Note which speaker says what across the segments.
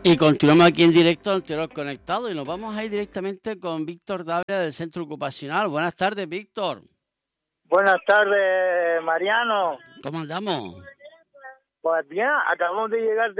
Speaker 1: Y continuamos aquí en directo, Anterior Conectado, y nos vamos a ir directamente con Víctor Dávila del Centro Ocupacional. Buenas tardes, Víctor.
Speaker 2: Buenas tardes, Mariano.
Speaker 1: ¿Cómo andamos?
Speaker 2: Pues bien, acabamos de llegar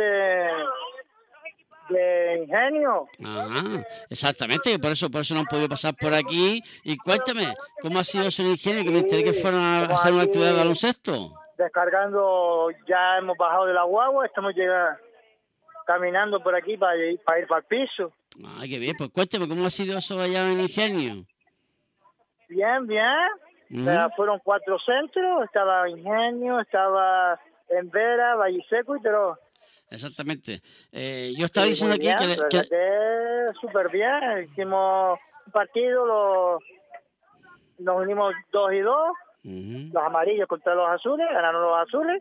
Speaker 2: de Ingenio.
Speaker 1: Ajá, exactamente, y por eso no han podido pasar por aquí. Y cuéntame, ¿cómo ha sido su ingenio? Que me enteré que fueron a hacer una actividad de baloncesto.
Speaker 2: Descargando, ya hemos bajado de la guagua, estamos caminando por aquí para ir para el piso.
Speaker 1: Ay, qué bien, pues cuéntame, ¿cómo ha sido eso allá en Ingenio?
Speaker 2: Bien, bien. Fueron 4 centros, estaba Ingenio, estaba en Vera, Valle Seco y Teró.
Speaker 1: Exactamente. Yo estaba diciendo aquí
Speaker 2: bien, que súper bien. Hicimos un partido, nos unimos 2 y 2. Los amarillos contra los azules, ganaron los azules.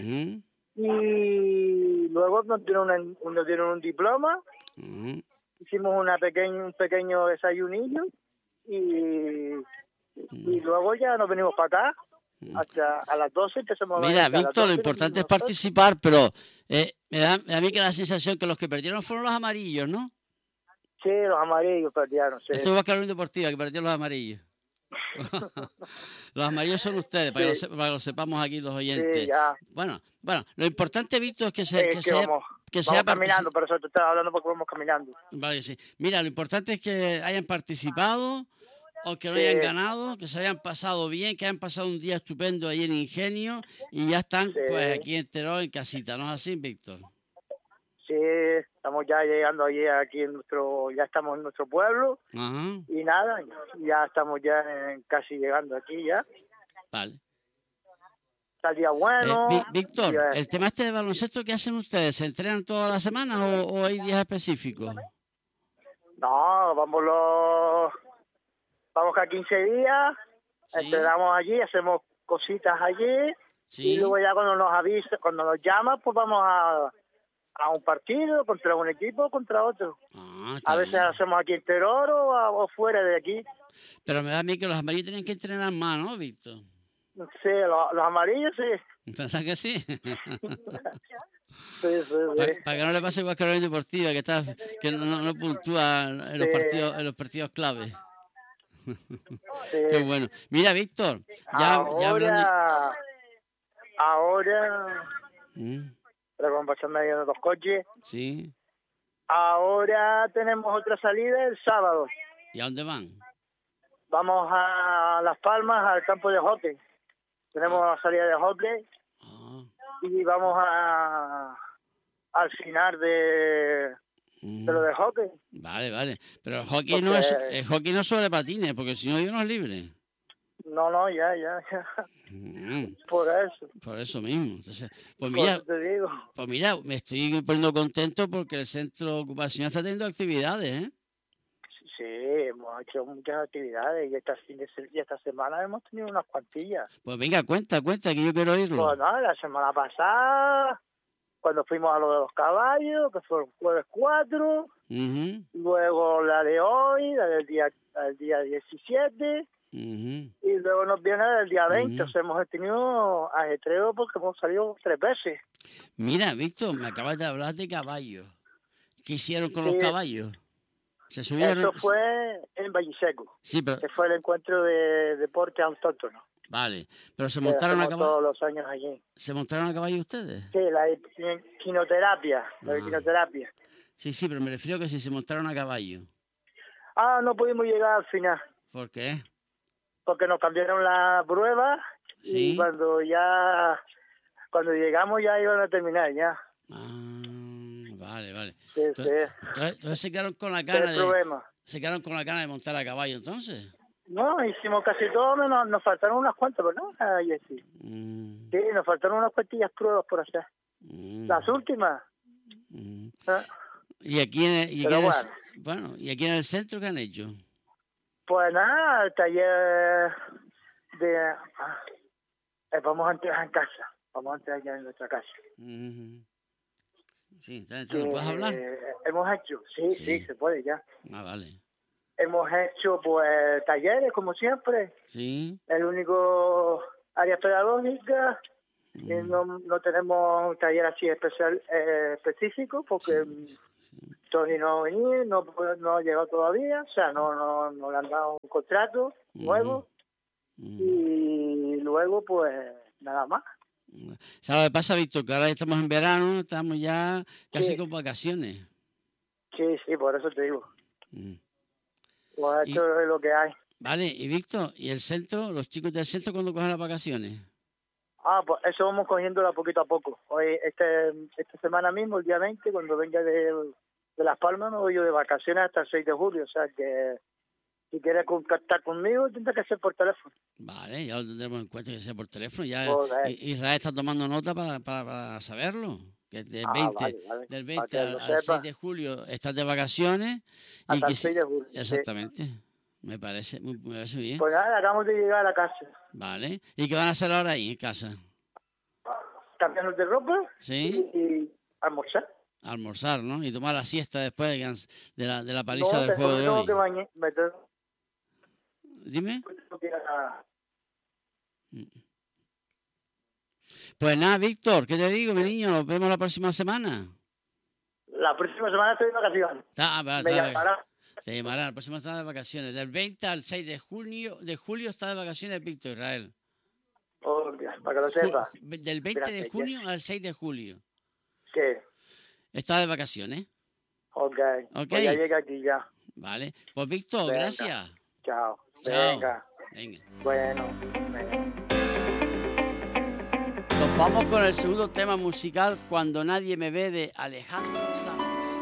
Speaker 2: Y luego nos dieron un diploma. Hicimos un pequeño desayunillo y luego ya nos venimos para acá. Hasta a las 12 empezamos.
Speaker 1: Mira, Víctor, lo importante es participar, pero me da a mí que la sensación que los que perdieron fueron los amarillos, ¿no?
Speaker 2: Sí, los amarillos perdieron. Sí.
Speaker 1: Esto es Vasca Unión Deportiva, que perdieron los amarillos. Los amarillos son ustedes, para que lo sepamos aquí los oyentes.
Speaker 2: Sí, ya.
Speaker 1: Bueno, lo importante, Víctor, es que
Speaker 2: vamos caminando, pero eso te estaba hablando porque vamos caminando.
Speaker 1: Vale, sí. Mira, lo importante es que hayan participado o que no hayan ganado, que se hayan pasado bien, que hayan pasado un día estupendo ahí en Ingenio y ya están pues aquí en Teró, en casita, ¿no es así, Víctor?
Speaker 2: Sí, estamos ya llegando aquí ya estamos en nuestro pueblo.
Speaker 1: Ajá.
Speaker 2: Y nada, ya estamos ya casi llegando aquí ya.
Speaker 1: Vale.
Speaker 2: Está el día bueno.
Speaker 1: Víctor, el tema este de baloncesto, ¿qué hacen ustedes? ¿Se entrenan todas las semanas o hay días específicos?
Speaker 2: No, vamos cada 15 días, entrenamos allí, hacemos cositas allí. Y luego ya cuando nos avisa, cuando nos llama, pues vamos a un partido contra un equipo, contra otro. A veces hacemos aquí en Teror o fuera de aquí.
Speaker 1: Pero me da a mí que los amarillos tienen que entrenar más, ¿no, Víctor?
Speaker 2: Sí, los amarillos sí.
Speaker 1: ¿Pensás que sí?
Speaker 2: Sí.
Speaker 1: Para que no le pase igual que a la Unión Deportiva, que no puntúa en los partidos clave.
Speaker 2: Sí.
Speaker 1: Qué bueno. Mira, Víctor, ya hablando...
Speaker 2: Ahora... Pero con pasando ahí en los coches.
Speaker 1: Sí.
Speaker 2: Ahora tenemos otra salida el sábado.
Speaker 1: ¿Y a dónde van?
Speaker 2: Vamos a Las Palmas, al campo de hockey. Tenemos la salida de hockey. Y vamos al final de lo de hockey.
Speaker 1: Vale. Pero el hockey no es sobre patines, porque si no hay unos libres.
Speaker 2: No, ya. Por
Speaker 1: eso mismo. Entonces, pues mira,
Speaker 2: te digo.
Speaker 1: Pues mira, me estoy poniendo contento porque el centro ocupacional está teniendo actividades, ¿eh?
Speaker 2: Sí, hemos hecho muchas actividades y esta semana hemos tenido unas cuantillas.
Speaker 1: Pues venga, cuenta, que yo quiero oírlo.
Speaker 2: Pues no, la semana pasada, cuando fuimos a lo de los caballos, que fue el jueves 4, luego la de hoy, la del día 17, y luego nos viene el día 20, o sea, hemos tenido ajetreo porque hemos salido 3 veces.
Speaker 1: Mira, Víctor, me acabas de hablar de caballos. ¿Qué hicieron con los caballos? ¿Se subieron?
Speaker 2: Eso fue en Valle Seco,
Speaker 1: sí, pero...
Speaker 2: que fue el encuentro de deporte autóctono.
Speaker 1: Vale, pero se montaron a caballo.
Speaker 2: Todos los años allí.
Speaker 1: ¿Se montaron a caballo ustedes?
Speaker 2: Sí, la quinoterapia, quinoterapia.
Speaker 1: Sí, pero me refiero a que si se montaron a caballo.
Speaker 2: No pudimos llegar al final.
Speaker 1: ¿Por qué?
Speaker 2: Porque nos cambiaron la prueba y cuando llegamos ya iban a terminar ya.
Speaker 1: Vale.
Speaker 2: Sí.
Speaker 1: Entonces se quedaron con la gana de montar a caballo, entonces.
Speaker 2: No, hicimos casi todo, nos faltaron unas cuantas, pero no, sí. Sí, nos faltaron unas cuantillas pruebas por hacer. Las últimas.
Speaker 1: ¿Y aquí en el centro qué han hecho?
Speaker 2: Pues nada, el taller vamos a entrar en casa. Vamos a entrar ya en nuestra casa.
Speaker 1: Sí, ¿no puedes hablar?
Speaker 2: Hemos hecho, sí, se puede ya.
Speaker 1: Vale.
Speaker 2: Hemos hecho pues talleres, como siempre.
Speaker 1: Sí.
Speaker 2: El único área pedagógica, No tenemos un taller así específico porque Tony no ha venido, no ha llegado todavía, o sea, no le han dado un contrato nuevo y luego pues nada más.
Speaker 1: ¿Sabes lo que pasa, Víctor? Que ahora estamos en verano, estamos ya casi con vacaciones.
Speaker 2: Sí, por eso te digo. Pues esto es lo que hay.
Speaker 1: Vale, y Víctor, ¿y el centro, los chicos del centro cuándo cogen las vacaciones?
Speaker 2: Pues eso vamos cogiéndola poquito a poco. Hoy, esta semana mismo, el día 20, cuando venga de Las Palmas, me voy yo de vacaciones hasta el 6 de julio. O sea que si quieres contactar conmigo, tendrá que ser por teléfono.
Speaker 1: Vale, ya lo tendremos en cuenta que sea por teléfono. Ya Israel está tomando nota para saberlo. Que del 20 al 6 de julio estás de vacaciones.
Speaker 2: Hasta el 6 de julio.
Speaker 1: Exactamente. Sí. Me parece bien.
Speaker 2: Pues nada, acabamos de llegar a la casa.
Speaker 1: Vale. ¿Y qué van a hacer ahora ahí en casa?
Speaker 2: Cambiarnos de ropa.
Speaker 1: Sí.
Speaker 2: Y almorzar.
Speaker 1: Almorzar, ¿no? Y tomar la siesta después de la paliza del juego de hoy. Dime. Pues nada, Víctor, ¿qué te digo, mi niño? Nos vemos la próxima semana.
Speaker 2: La próxima semana estoy de vacaciones.
Speaker 1: Te llamará la próxima semana de vacaciones. Del 20 al 6 de julio está de vacaciones Víctor Israel.
Speaker 2: Para que lo sepas.
Speaker 1: Del 20 de junio al 6 de julio.
Speaker 2: ¿Qué?
Speaker 1: Está de vacaciones.
Speaker 2: Ok. Pues ya llega aquí ya.
Speaker 1: Vale. Pues Víctor, gracias.
Speaker 2: Chao.
Speaker 1: Venga.
Speaker 2: Bueno.
Speaker 1: Nos vamos con el segundo tema musical, Cuando nadie me ve, de Alejandro Sanz.